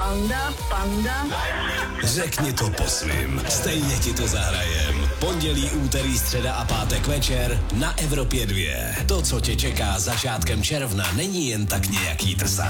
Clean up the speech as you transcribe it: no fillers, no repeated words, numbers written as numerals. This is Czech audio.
Panda. Řekni to po svým, stejně ti to zahrajem. Pondělí, úterý, středa a pátek večer na Evropě 2. To, co tě čeká začátkem června, není jen tak nějaký trsák.